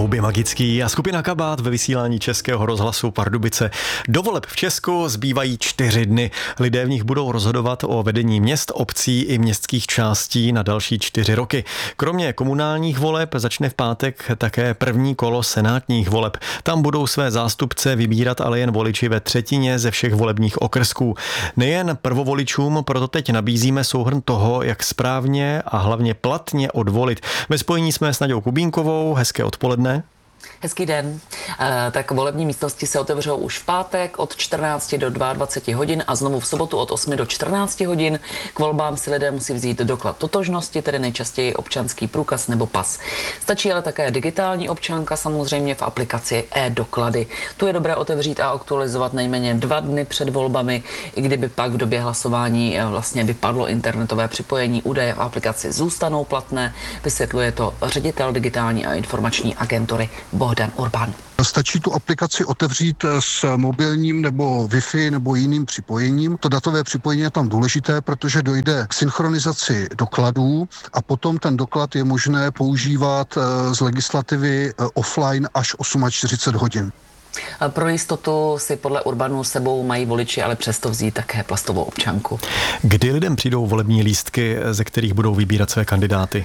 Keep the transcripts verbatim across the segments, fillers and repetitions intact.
Houby magický a skupina Kabát ve vysílání Českého rozhlasu Pardubice. Do voleb v Česku zbývají čtyři dny. Lidé v nich budou rozhodovat o vedení měst, obcí i městských částí na další čtyři roky. Kromě komunálních voleb začne v pátek také první kolo senátních voleb. Tam budou své zástupce vybírat ale jen voliči ve třetině ze všech volebních okrsků. Nejen prvovoličům proto teď nabízíme souhrn toho, jak správně a hlavně platně odvolit. Ve spojení jsme s Naďou Kubínkovou. Hezké odpoledne. Hezký den. Tak volební místnosti se otevřou už v pátek od čtrnácti do dvaceti dvou hodin a znovu v sobotu od osmi do čtrnácti hodin. K volbám si lidé musí vzít doklad totožnosti, tedy nejčastěji občanský průkaz nebo pas. Stačí ale také digitální občanka, samozřejmě v aplikaci e-doklady. Tu je dobré otevřít a aktualizovat nejméně dva dny před volbami, i kdyby pak v době hlasování vlastně vypadlo internetové připojení. Údaje v aplikaci zůstanou platné, vysvětluje to ředitel digitální a informační agentury Bohdan Urban. Stačí tu aplikaci otevřít s mobilním nebo Wi-Fi nebo jiným připojením. To datové připojení je tam důležité, protože dojde k synchronizaci dokladů a potom ten doklad je možné používat z legislativy offline až čtyřicet osm hodin. Pro jistotu si podle Urbanu sebou mají voliči ale přesto vzít také plastovou občanku. Kdy lidem přijdou volební lístky, ze kterých budou vybírat své kandidáty?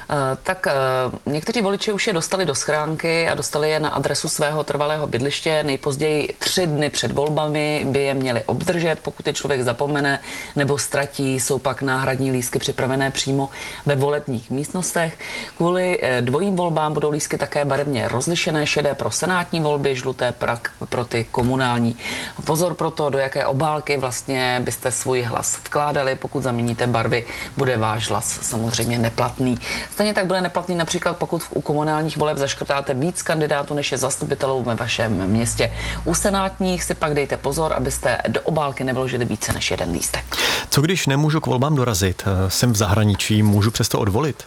Tak někteří voliči už je dostali do schránky a dostali je na adresu svého trvalého bydliště. Nejpozději tři dny před volbami by je měli obdržet. Pokud je člověk zapomene nebo ztratí, jsou pak náhradní lístky připravené přímo ve volebních místnostech. Kvůli dvojím volbám budou lístky také barevně rozlišené, šedé pro senátní volby, žluté pro ty komunální. Pozor pro to, do jaké obálky vlastně byste svůj hlas vkládali. Pokud zaměníte barvy, bude váš hlas samozřejmě neplatný. Stejně tak bude neplatný například, pokud u komunálních voleb zaškrtáte víc kandidátů, než je zastupitelů ve vašem městě. U senátních si pak dejte pozor, abyste do obálky nevložili více než jeden lístek. Co když nemůžu k volbám dorazit? Jsem v zahraničí, můžu přesto odvolit?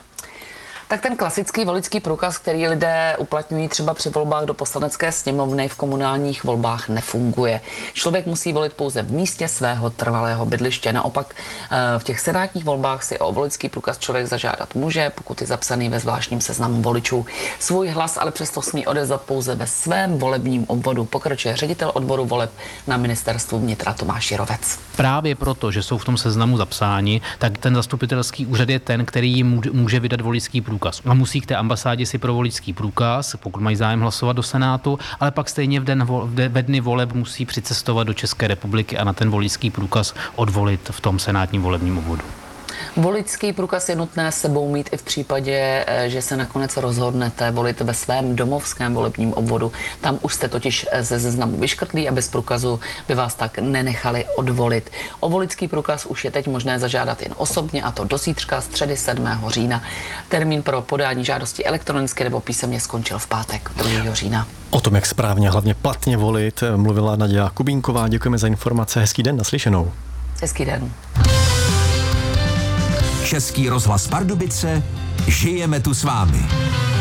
Tak ten klasický voličský průkaz, který lidé uplatňují třeba při volbách do poslanecké sněmovny, v komunálních volbách nefunguje. Člověk musí volit pouze v místě svého trvalého bydliště. Naopak v těch senátních volbách si o voličský průkaz člověk zažádat může, pokud je zapsaný ve zvláštním seznamu voličů. Svůj hlas ale přesto smí odevzdat pouze ve svém volebním obvodu. Pokračuje ředitel odboru voleb na ministerstvu vnitra Tomáš Jirovec. Právě proto, že jsou v tom seznamu zapsáni, tak ten zastupitelský úřad je ten, který jim může vydat voličský průkaz. A musí k té ambasádě si pro voličský průkaz, pokud mají zájem hlasovat do Senátu, ale pak stejně v den, ve dny voleb musí přicestovat do České republiky a na ten voličský průkaz odvolit v tom senátním volebním obvodu. Voličský průkaz je nutné sebou mít i v případě, že se nakonec rozhodnete volit ve svém domovském volebním obvodu. Tam už jste totiž ze seznamu vyškrtlí a bez průkazu by vás tak nenechali odvolit. O voličský průkaz už je teď možné zažádat jen osobně, a to do zítřka, středy sedmého října. Termín pro podání žádosti elektronicky nebo písemně skončil v pátek druhého října. O tom, jak správně a hlavně platně volit, mluvila Naďa Kubínková. Děkujeme za informace. Hezký den, naslyšenou. Hezký den. Český rozhlas Pardubice, žijeme tu s vámi.